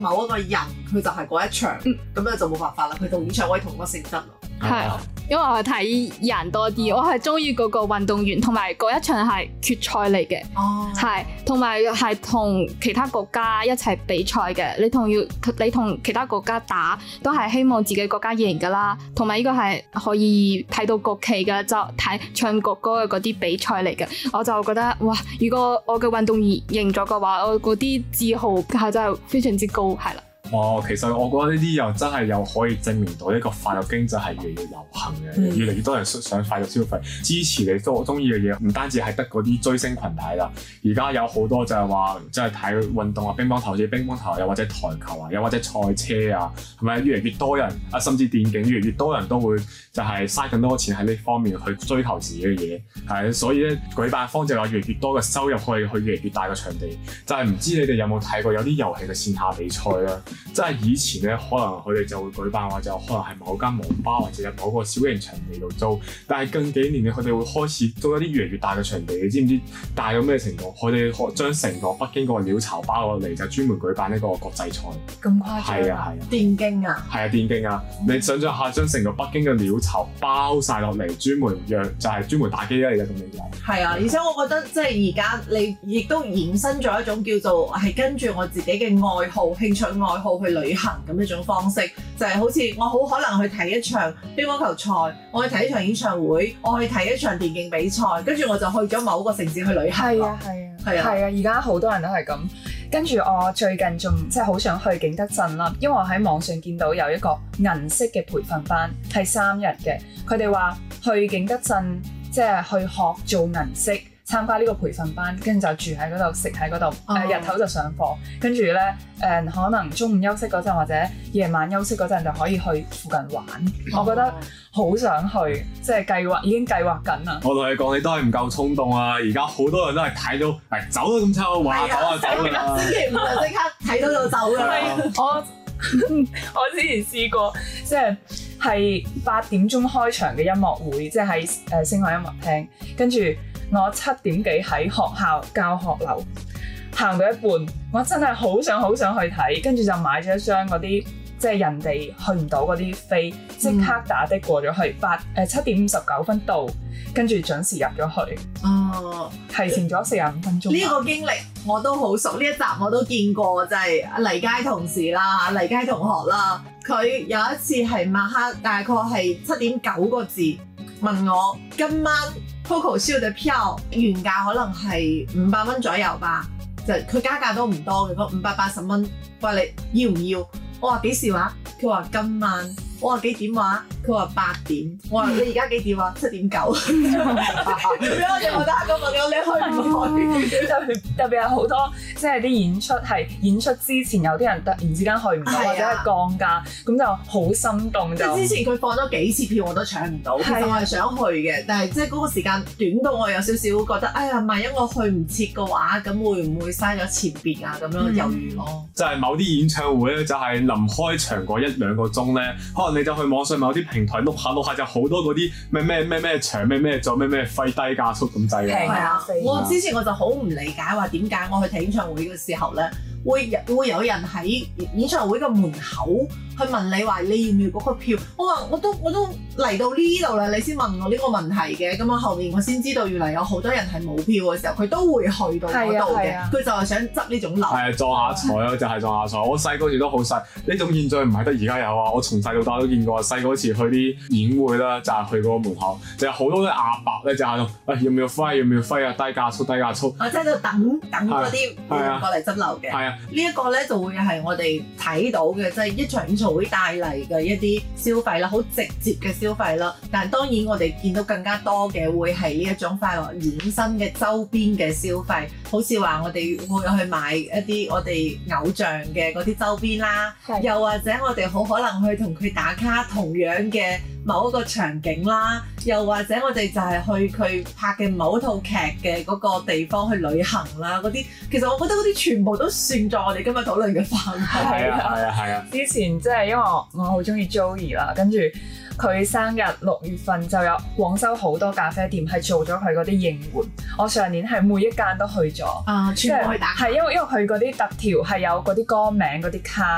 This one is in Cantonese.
某一個人佢就係嗰一場，咁樣就冇辦法啦。佢同演唱會同一個性質咯。 係啊，因為我係睇人多啲，我係中意嗰個運動員，同埋嗰一場係決賽嚟嘅，係同埋係同其他國家一齊比賽嘅。你同其他國家打，都係希望自己國家贏噶啦。同埋呢個係可以睇到國旗嘅，就睇唱國歌嘅嗰啲比賽嚟嘅。我就覺得哇，如果我嘅運動員贏咗嘅話，我嗰啲自豪係真係非常之高，係啦。 其實我覺得呢啲又真係又可以證明到呢個快樂經濟係越嚟越流行嘅，越嚟越多人想快樂消費，支持你都中意嘅嘢，唔單止係得嗰啲追星群體啦，而家有好多就係話即係睇運動啊，乒乓球又或者台球啊，又或者賽車啊，係咪越嚟越多人啊，甚至電競越嚟越多人都會就係嘥更多錢喺呢方面去追求自己嘅嘢，係所以咧舉辦方就話越嚟越多嘅收入可以去越嚟越大嘅場地，就係唔知你哋有冇睇過有啲遊戲嘅線下比賽啦。即係以前咧，可能佢哋就會舉辦或者可能係某間網吧或者某個小型場地度租，但係近幾年咧，佢哋會開始租一啲越嚟越大嘅場地，你知唔知大到咩程度？佢哋將成個北京嗰個鳥巢包落嚟，就專門舉辦呢個國際賽。 咁誇張？係啊！電競啊？係啊，電競啊！ 你想象下，將成個北京嘅鳥巢包晒落嚟，專門打機啦！而家咁樣講。係啊，而且我覺得即係而家你亦都衍生咗一種叫做係跟住我自己嘅愛好、興趣愛好去旅行咁一種方式，就係好似我好可能去睇一場乒乓球賽，我去睇一場演唱會，我去睇一場電競比賽，跟住我就去咗某個城市去旅行。係啊， 而家好多人都係咁。跟住我最近仲即係好想去景德鎮啦，因為我喺網上見到有一個銀飾嘅培訓班係3日嘅，佢哋話去景德鎮即係去學做銀飾。參加呢個培訓班，跟住就住喺嗰度，食喺嗰度，日頭就上課，跟住咧可能中午休息嗰陣或者夜晚休息嗰陣就可以去附近玩。我覺得好想去，即係已經計劃緊啦。 我同你講，你都係唔夠衝動啊！而家好多人都係睇到走啦咁差，話走啊走㗎啦。 星期五就即刻睇到就走㗎啦。 我之前試過，即係8點鐘開場嘅音樂會，即係喺星海音樂廳，跟住我7點幾喺學校教學樓行到一半，我真係好想去睇，跟住就買咗一張嗰啲即係人哋去唔到嗰啲飛，即刻打的過咗去，7點59分到，跟住準時入咗去。提前咗45分鐘。 呢個經歷我都好熟，呢一集我都見過，就係黎佳同事啦，黎佳同學啦，佢有一次係晚黑大概係7點9個字問我今晚Coco Show 嘅票原價可能係500蚊左右吧，就佢加價都唔多嘅，嗰580蚊。我話你要唔要？我話幾時話？佢話今晚。我話幾點話？佢話8點。我話你而家幾點啊？7點9。咁樣我就覺得咁問我你去唔去？ 特別係好多即係啲演出係演出之前有啲人突然之間去唔到，或者係降價，咁就好心動。 即係之前佢放咗幾次票我都搶唔到，其實我係想去嘅，但係即係嗰個時間短到我有少少覺得，哎呀，萬一我去唔切嘅話，咁會唔會嘥咗前邊啊？咁樣猶豫咯。 就係某啲演唱會咧，就係臨開場嗰1-2個鐘咧，可能你就去網上某啲平台碌下就好多嗰啲咩場咩做咩費低價速咁滯嘅。 係啊，我之前我就好唔理解話點解我去睇演唱會嘅時候咧，會有人喺演唱會嘅門口去問你話你要唔要嗰個票？我話我都嚟到呢度啦，你先問我呢個問題嘅。咁我後面我先知道原來有好多人係冇票嘅時候，佢都會去到嗰度嘅。佢就係想執呢種流。係啊， 撞下彩咯，就係撞下彩。我細個時都好細，呢種現象唔係得而家有啊！我從細到大都見過。細個嗰時去啲演會啦，就係去嗰個門口，就有好多啲阿伯咧，就喺度，要唔要揮啊？低價速。 我喺度等嗰啲過嚟執流嘅。係啊，呢一個咧就會係我哋睇到嘅，即係一場演唱會帶嚟嘅一啲消費啦，好直接嘅消費啦。但係當然我哋見到更加多嘅會係呢一種快樂衍生嘅周邊嘅消費，好似話我哋會去買一啲我哋偶像嘅嗰啲周邊啦，又或者我哋好可能去同佢打卡同樣嘅某一個場景啦，又或者我哋就係去佢拍嘅某一套劇嘅嗰個地方去旅行啦，嗰啲其實我覺得嗰啲全部都算在我哋今日討論嘅範圍。 係啊。 之前即係因為我好中意 Joey 啦，跟住佢生日6月份就有廣州好多咖啡店係做咗佢嗰啲應援。我上年係每一間都去咗， 全部去打。 係因為佢嗰啲特調係有嗰啲歌名嗰啲卡。